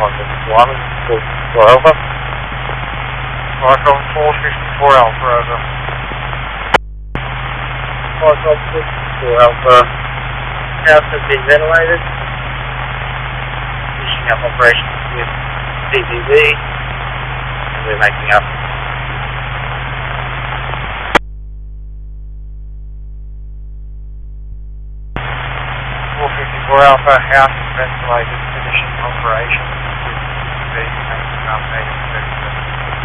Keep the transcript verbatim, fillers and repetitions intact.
one fifty-one, four Alpha. Marcom four fifty-four Alpha, over. Marcom four fifty-four Alpha. House has been ventilated. Finishing up operations with D V V. And we're making up. four fifty-four Alpha, house is ventilated, finishing operations with D V V, making up.